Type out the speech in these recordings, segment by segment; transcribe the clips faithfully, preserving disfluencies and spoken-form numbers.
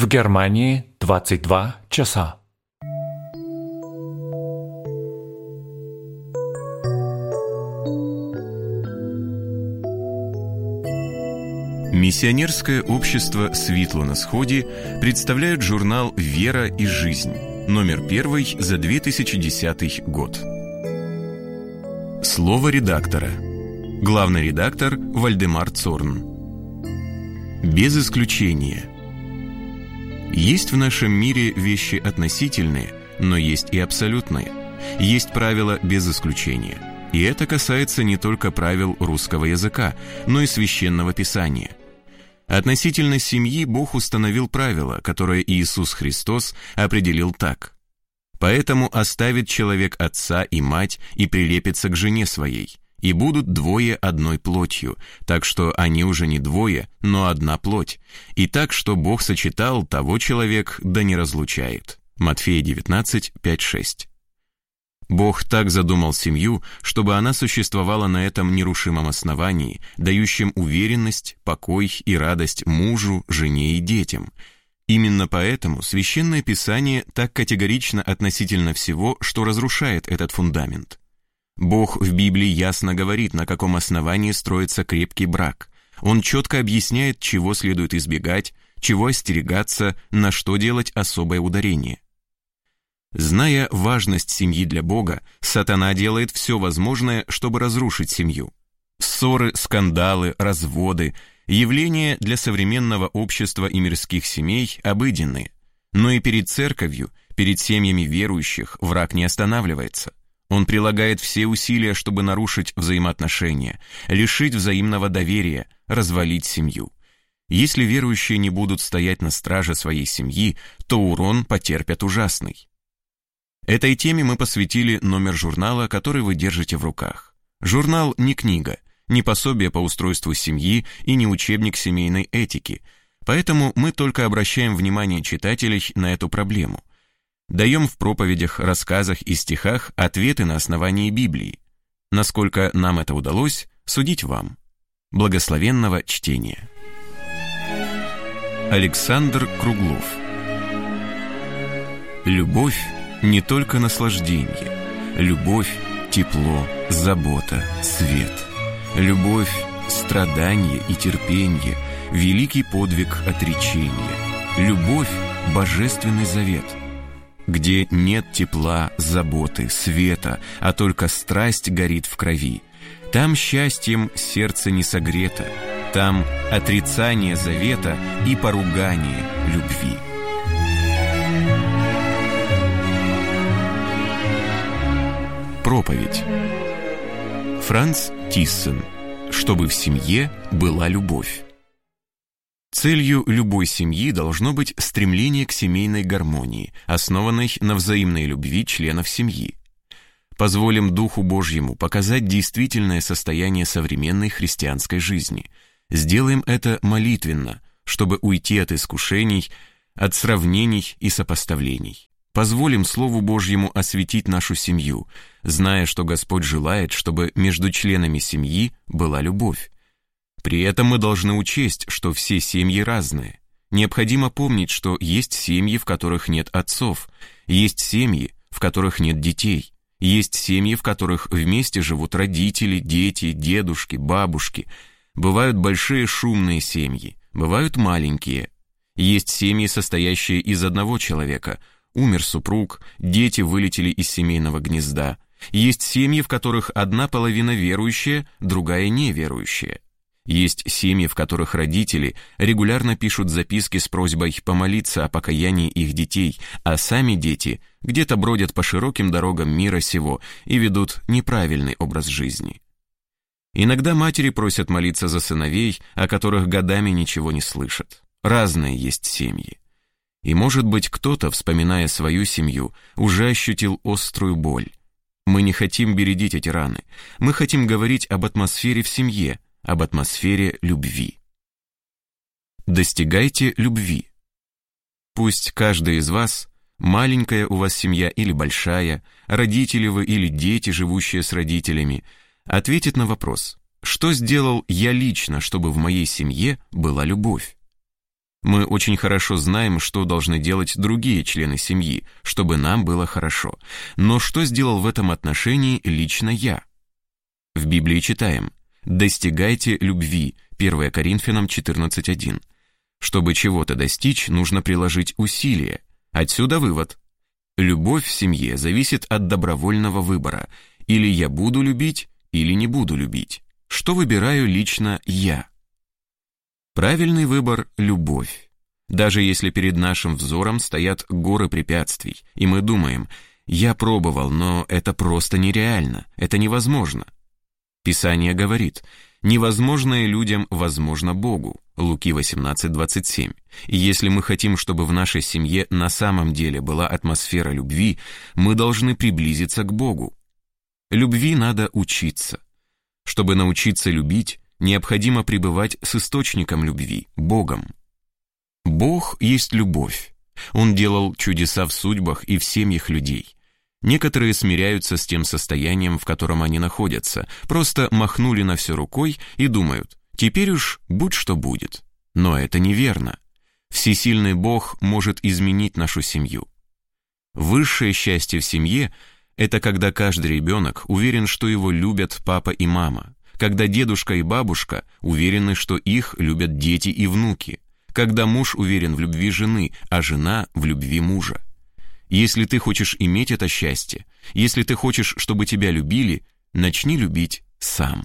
В Германии двадцать два часа. Миссионерское общество «Светло на сходе» представляет журнал «Вера и жизнь», номер первый за две тысячи десятый год. Слово редактора. Главный редактор Вальдемар Цорн. Без исключения. Есть в нашем мире вещи относительные, но есть и абсолютные. Есть правила без исключения. И это касается не только правил русского языка, но и священного писания. Относительно семьи Бог установил правило, которое Иисус Христос определил так: «Поэтому оставит человек отца и мать и прилепится к жене своей, и будут двое одной плотью, так что они уже не двое, но одна плоть. И так, что Бог сочетал, того человек да не разлучает». Матфея девятнадцать, пять, шесть. Бог так задумал семью, чтобы она существовала на этом нерушимом основании, дающем уверенность, покой и радость мужу, жене и детям. Именно поэтому Священное Писание так категорично относительно всего, что разрушает этот фундамент. Бог в Библии ясно говорит, на каком основании строится крепкий брак. Он четко объясняет, чего следует избегать, чего остерегаться, на что делать особое ударение. Зная важность семьи для Бога, сатана делает все возможное, чтобы разрушить семью. Ссоры, скандалы, разводы – явления для современного общества и мирских семей обыденные. Но и перед церковью, перед семьями верующих враг не останавливается. Он прилагает все усилия, чтобы нарушить взаимоотношения, лишить взаимного доверия, развалить семью. Если верующие не будут стоять на страже своей семьи, то урон потерпят ужасный. Этой теме мы посвятили номер журнала, который вы держите в руках. Журнал не книга, не пособие по устройству семьи и не учебник семейной этики, поэтому мы только обращаем внимание читателей на эту проблему. Даем в проповедях, рассказах и стихах ответы на основании Библии. Насколько нам это удалось, судить вам. Благословенного чтения. Александр Круглов. Любовь не только наслаждение. Любовь – тепло, забота, свет. Любовь – страдание и терпение, великий подвиг отречения. Любовь – божественный завет. Где нет тепла, заботы, света, а только страсть горит в крови, там счастьем сердце не согрето, там отрицание завета и поругание любви. Проповедь. Франц Тиссен. Чтобы в семье была любовь. Целью любой семьи должно быть стремление к семейной гармонии, основанной на взаимной любви членов семьи. Позволим Духу Божьему показать действительное состояние современной христианской жизни. Сделаем это молитвенно, чтобы уйти от искушений, от сравнений и сопоставлений. Позволим Слову Божьему осветить нашу семью, зная, что Господь желает, чтобы между членами семьи была любовь. При этом мы должны учесть, что все семьи разные. Необходимо помнить, что есть семьи, в которых нет отцов, есть семьи, в которых нет детей, есть семьи, в которых вместе живут родители, дети, дедушки, бабушки. Бывают большие шумные семьи, бывают маленькие. Есть семьи, состоящие из одного человека. Умер супруг, дети вылетели из семейного гнезда. Есть семьи, в которых одна половина верующая, другая неверующая. Есть семьи, в которых родители регулярно пишут записки с просьбой помолиться о покаянии их детей, а сами дети где-то бродят по широким дорогам мира сего и ведут неправильный образ жизни. Иногда матери просят молиться за сыновей, о которых годами ничего не слышат. Разные есть семьи. И, может быть, кто-то, вспоминая свою семью, уже ощутил острую боль. Мы не хотим бередить эти раны. Мы хотим говорить об атмосфере в семье, об атмосфере любви. Достигайте любви. Пусть каждый из вас, маленькая у вас семья или большая, родители вы или дети, живущие с родителями, ответит на вопрос: что сделал я лично, чтобы в моей семье была любовь? Мы очень хорошо знаем, что должны делать другие члены семьи, чтобы нам было хорошо. Но что сделал в этом отношении лично я? В Библии читаем: «Достигайте любви» первое Коринфянам четырнадцать один. Чтобы чего-то достичь, нужно приложить усилия. Отсюда вывод. Любовь в семье зависит от добровольного выбора. Или я буду любить, или не буду любить. Что выбираю лично я? Правильный выбор – любовь. Даже если перед нашим взором стоят горы препятствий, и мы думаем: «Я пробовал, но это просто нереально, это невозможно». Писание говорит: «Невозможное людям возможно Богу» Луки восемнадцать двадцать семь. И если мы хотим, чтобы в нашей семье на самом деле была атмосфера любви, мы должны приблизиться к Богу. Любви надо учиться. Чтобы научиться любить, необходимо пребывать с источником любви, Богом. Бог есть любовь. Он делал чудеса в судьбах и в семьях людей. Некоторые смиряются с тем состоянием, в котором они находятся, просто махнули на все рукой и думают: теперь уж будь что будет. Но это неверно. Всесильный Бог может изменить нашу семью. Высшее счастье в семье – это когда каждый ребенок уверен, что его любят папа и мама, когда дедушка и бабушка уверены, что их любят дети и внуки, когда муж уверен в любви жены, а жена в любви мужа. Если ты хочешь иметь это счастье, если ты хочешь, чтобы тебя любили, начни любить сам.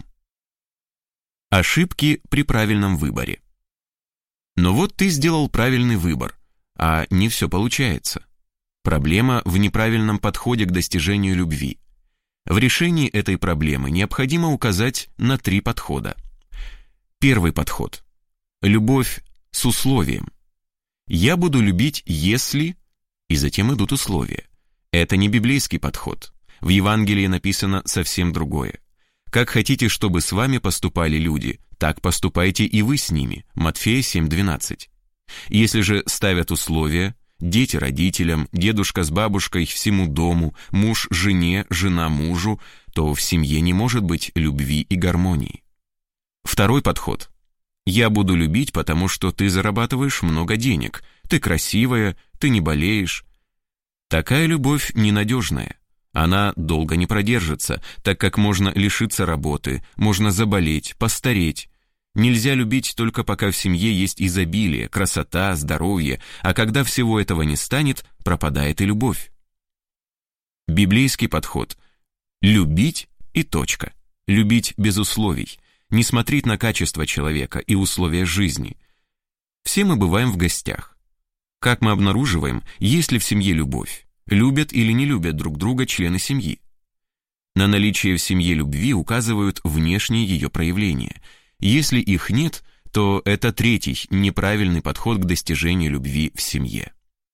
Ошибки при правильном выборе. Но вот ты сделал правильный выбор, а не все получается. Проблема в неправильном подходе к достижению любви. В решении этой проблемы необходимо указать на три подхода. Первый подход. Любовь с условием. Я буду любить, если... И затем идут условия. Это не библейский подход. В Евангелии написано совсем другое. Как хотите, чтобы с вами поступали люди, так поступайте и вы с ними. Матфея семь двенадцать. Если же ставят условия: дети родителям, дедушка с бабушкой всему дому, муж жене, жена мужу, то в семье не может быть любви и гармонии. Второй подход. Я буду любить, потому что ты зарабатываешь много денег, ты красивая, ты не болеешь. Такая любовь ненадежная. Она долго не продержится, так как можно лишиться работы, можно заболеть, постареть. Нельзя любить только пока в семье есть изобилие, красота, здоровье, а когда всего этого не станет, пропадает и любовь. Библейский подход. Любить и точка. Любить без условий. Не смотреть на качество человека и условия жизни. Все мы бываем в гостях. Как мы обнаруживаем, есть ли в семье любовь? Любят или не любят друг друга члены семьи? На наличие в семье любви указывают внешние ее проявления. Если их нет, то это третий, неправильный подход к достижению любви в семье.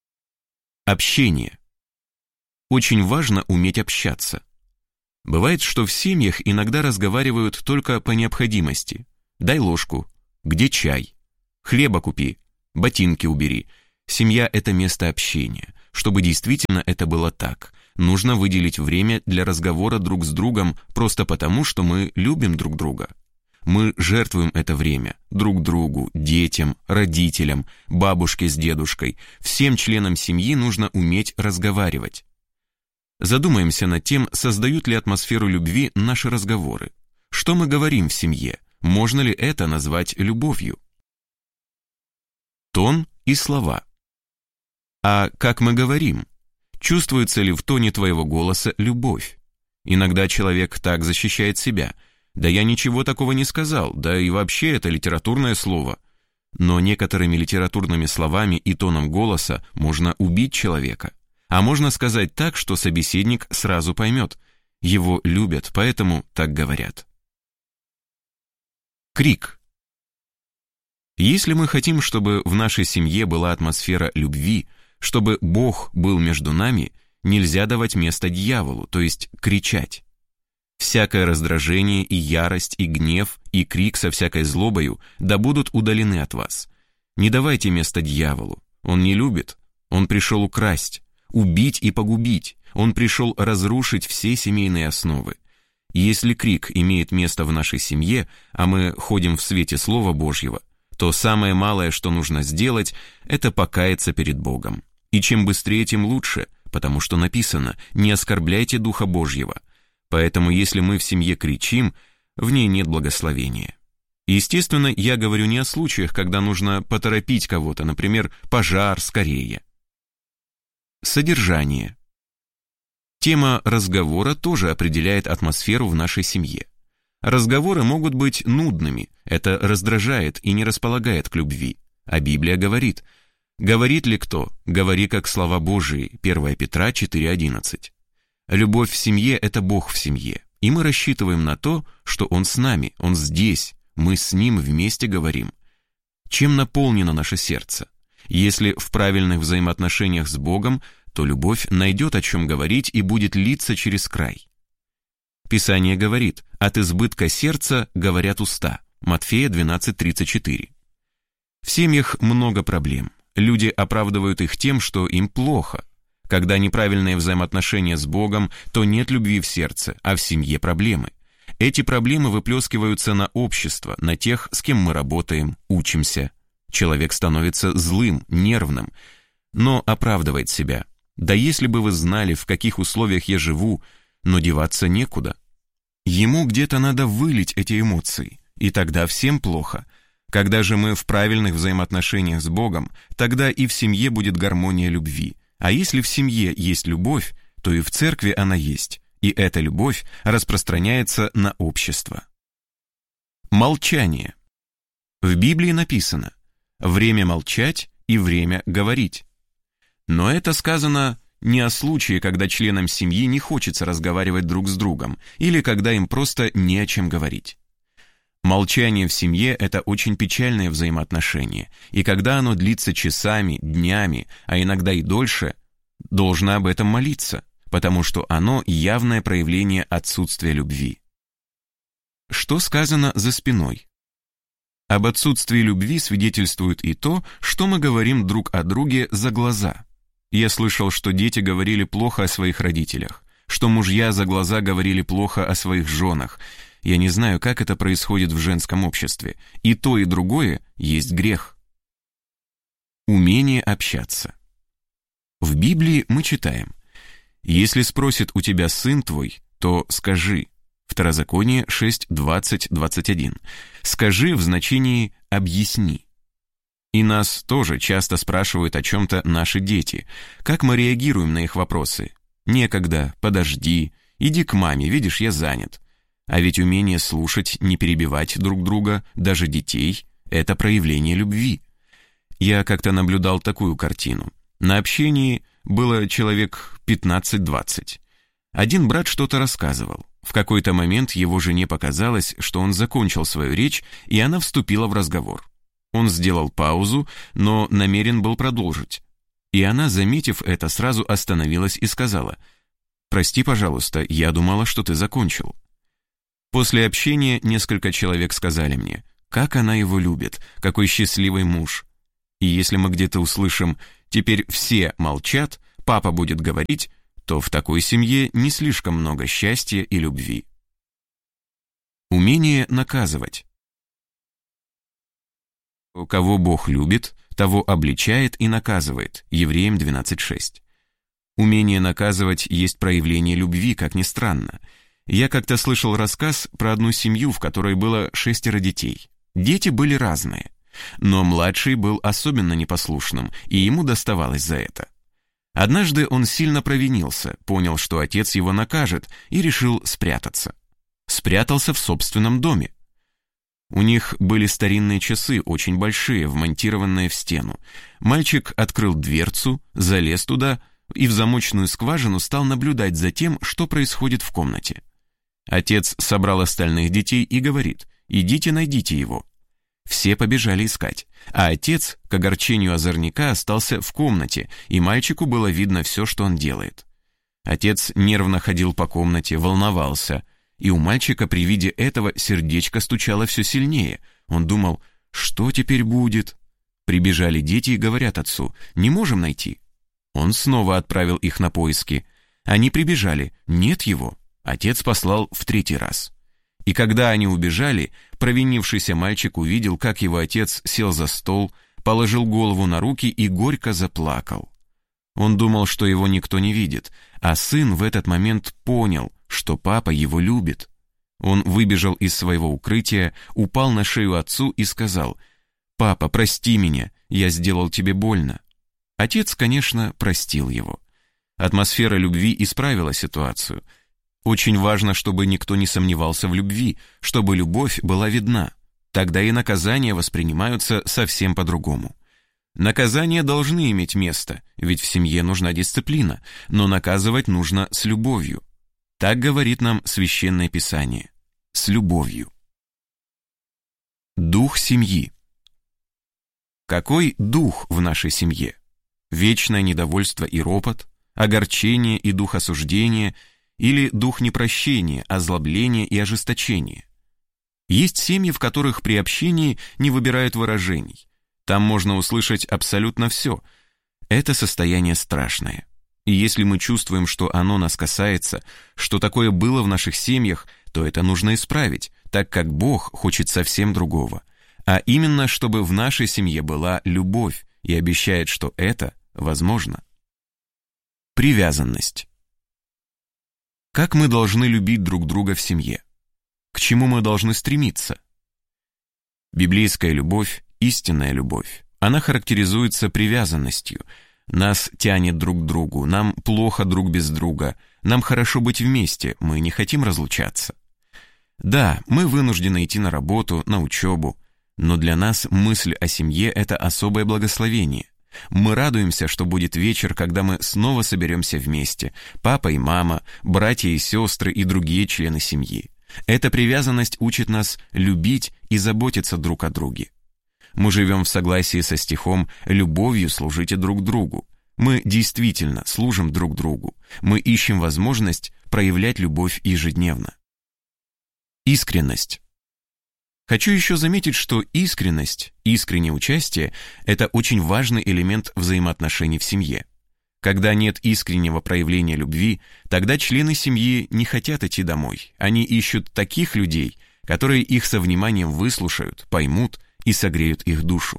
Общение. Очень важно уметь общаться. Бывает, что в семьях иногда разговаривают только по необходимости. Дай ложку, где чай, хлеба купи, ботинки убери. Семья – это место общения. Чтобы действительно это было так, нужно выделить время для разговора друг с другом просто потому, что мы любим друг друга. Мы жертвуем это время друг другу, детям, родителям, бабушке с дедушкой. Всем членам семьи нужно уметь разговаривать. Задумаемся над тем, создают ли атмосферу любви наши разговоры. Что мы говорим в семье? Можно ли это назвать любовью? Тон и слова. А как мы говорим? Чувствуется ли в тоне твоего голоса любовь? Иногда человек так защищает себя. Да я ничего такого не сказал, да и вообще это литературное слово. Но некоторыми литературными словами и тоном голоса можно убить человека. А можно сказать так, что собеседник сразу поймет. Его любят, поэтому так говорят. Крик. Если мы хотим, чтобы в нашей семье была атмосфера любви, чтобы Бог был между нами, нельзя давать место дьяволу, то есть кричать. Всякое раздражение и ярость, и гнев, и крик со всякой злобою да будут удалены от вас. Не давайте место дьяволу. Он не любит. Он пришел украсть, убить и погубить. Он пришел разрушить все семейные основы. Если крик имеет место в нашей семье, а мы ходим в свете Слова Божьего, то самое малое, что нужно сделать, это покаяться перед Богом. И чем быстрее, тем лучше, потому что написано: «Не оскорбляйте Духа Божьего». Поэтому если мы в семье кричим, в ней нет благословения. Естественно, я говорю не о случаях, когда нужно поторопить кого-то, например, пожар, скорее. Содержание. Тема разговора тоже определяет атмосферу в нашей семье. Разговоры могут быть нудными, это раздражает и не располагает к любви. А Библия говорит: «Говорит ли кто? Говори, как слова Божии». первое Петра четыре одиннадцать. Любовь в семье – это Бог в семье, и мы рассчитываем на то, что Он с нами, Он здесь, мы с Ним вместе говорим. Чем наполнено наше сердце? Если в правильных взаимоотношениях с Богом, то любовь найдет о чем говорить и будет литься через край. Писание говорит: «От избытка сердца говорят уста». Матфея двенадцать тридцать четыре. В семьях много проблем. Люди оправдывают их тем, что им плохо. Когда неправильные взаимоотношения с Богом, то нет любви в сердце, а в семье проблемы. Эти проблемы выплескиваются на общество, на тех, с кем мы работаем, учимся. Человек становится злым, нервным, но оправдывает себя. Да если бы вы знали, в каких условиях я живу, но деваться некуда. Ему где-то надо вылить эти эмоции, и тогда всем плохо. Когда же мы в правильных взаимоотношениях с Богом, тогда и в семье будет гармония любви. А если в семье есть любовь, то и в церкви она есть, и эта любовь распространяется на общество. Молчание. В Библии написано: «Время молчать и время говорить». Но это сказано не о случае, когда членам семьи не хочется разговаривать друг с другом, или когда им просто не о чем говорить. Молчание в семье – это очень печальное взаимоотношение, и когда оно длится часами, днями, а иногда и дольше, должно об этом молиться, потому что оно явное проявление отсутствия любви. Что сказано за спиной? Об отсутствии любви свидетельствует и то, что мы говорим друг о друге за глаза. Я слышал, что дети говорили плохо о своих родителях, что мужья за глаза говорили плохо о своих женах. Я не знаю, как это происходит в женском обществе. И то, и другое есть грех. Умение общаться. В Библии мы читаем: «Если спросит у тебя сын твой, то скажи». Второзаконие шесть двадцать двадцать один. «Скажи» в значении «объясни». И нас тоже часто спрашивают о чем-то наши дети. Как мы реагируем на их вопросы? «Некогда», «подожди», «иди к маме, видишь, я занят». А ведь умение слушать, не перебивать друг друга, даже детей, это проявление любви. Я как-то наблюдал такую картину. На общении было человек пятнадцать-двадцать. Один брат что-то рассказывал. В какой-то момент его жене показалось, что он закончил свою речь, и она вступила в разговор. Он сделал паузу, но намерен был продолжить. И она, заметив это, сразу остановилась и сказала: «Прости, пожалуйста, я думала, что ты закончил». После общения несколько человек сказали мне: как она его любит, какой счастливый муж. И если мы где-то услышим «теперь все молчат, папа будет говорить», то в такой семье не слишком много счастья и любви. Умение наказывать. Кого Бог любит, того обличает и наказывает. Евреям двенадцать шесть. Умение наказывать есть проявление любви, как ни странно. Я как-то слышал рассказ про одну семью, в которой было шестеро детей. Дети были разные, но младший был особенно непослушным, и ему доставалось за это. Однажды он сильно провинился, понял, что отец его накажет, и решил спрятаться. Спрятался в собственном доме. У них были старинные часы, очень большие, вмонтированные в стену. Мальчик открыл дверцу, залез туда и в замочную скважину стал наблюдать за тем, что происходит в комнате. Отец собрал остальных детей и говорит: «Идите, найдите его». Все побежали искать, а отец, к огорчению озорника, остался в комнате, и мальчику было видно все, что он делает. Отец нервно ходил по комнате, волновался, и у мальчика при виде этого сердечко стучало все сильнее. Он думал: что теперь будет? Прибежали дети и говорят отцу: «Не можем найти». Он снова отправил их на поиски. Они прибежали: нет его. Отец послал в третий раз. И когда они убежали, провинившийся мальчик увидел, как его отец сел за стол, положил голову на руки и горько заплакал. Он думал, что его никто не видит, а сын в этот момент понял, что папа его любит. Он выбежал из своего укрытия, упал на шею отцу и сказал: «Папа, прости меня, я сделал тебе больно». Отец, конечно, простил его. Атмосфера любви исправила ситуацию. Очень важно, чтобы никто не сомневался в любви, чтобы любовь была видна. Тогда и наказания воспринимаются совсем по-другому. Наказания должны иметь место, ведь в семье нужна дисциплина, но наказывать нужно с любовью. Так говорит нам Священное Писание. С любовью. Дух семьи. Какой дух в нашей семье? Вечное недовольство и ропот, огорчение и дух осуждения или дух непрощения, озлобления и ожесточения? Есть семьи, в которых при общении не выбирают выражений. Там можно услышать абсолютно все. Это состояние страшное. И если мы чувствуем, что оно нас касается, что такое было в наших семьях, то это нужно исправить, так как Бог хочет совсем другого. А именно, чтобы в нашей семье была любовь, и обещает, что это возможно. Привязанность. Как мы должны любить друг друга в семье? К чему мы должны стремиться? Библейская любовь, истинная любовь, она характеризуется привязанностью. Нас тянет друг к другу, нам плохо друг без друга, нам хорошо быть вместе, мы не хотим разлучаться. Да, мы вынуждены идти на работу, на учебу, но для нас мысль о семье – это особое благословение. Мы радуемся, что будет вечер, когда мы снова соберемся вместе, папа и мама, братья и сестры и другие члены семьи. Эта привязанность учит нас любить и заботиться друг о друге. Мы живем в согласии со стихом «любовью служите друг другу». Мы действительно служим друг другу. Мы ищем возможность проявлять любовь ежедневно. Искренность. Хочу еще заметить, что искренность, искреннее участие – это очень важный элемент взаимоотношений в семье. Когда нет искреннего проявления любви, тогда члены семьи не хотят идти домой. Они ищут таких людей, которые их со вниманием выслушают, поймут и согреют их душу.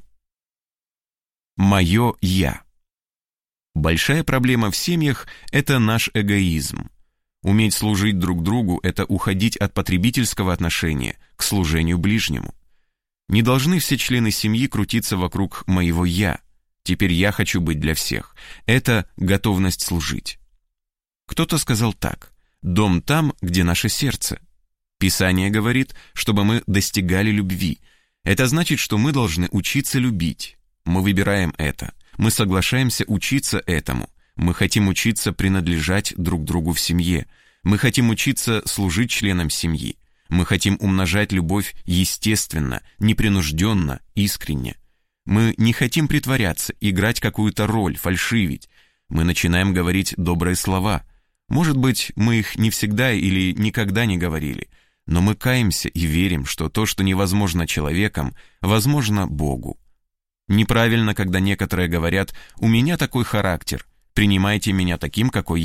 Мое «я». Большая проблема в семьях – это наш эгоизм. Уметь служить друг другу – это уходить от потребительского отношения к служению ближнему. Не должны все члены семьи крутиться вокруг моего «я». Теперь я хочу быть для всех. Это готовность служить. Кто-то сказал так: «Дом там, где наше сердце». Писание говорит, чтобы мы достигали любви. Это значит, что мы должны учиться любить. Мы выбираем это. Мы соглашаемся учиться этому. Мы хотим учиться принадлежать друг другу в семье. Мы хотим учиться служить членам семьи. Мы хотим умножать любовь естественно, непринужденно, искренне. Мы не хотим притворяться, играть какую-то роль, фальшивить. Мы начинаем говорить добрые слова. Может быть, мы их не всегда или никогда не говорили, но мы каемся и верим, что то, что невозможно человеком, возможно Богу. Неправильно, когда некоторые говорят: «У меня такой характер, принимайте меня таким, какой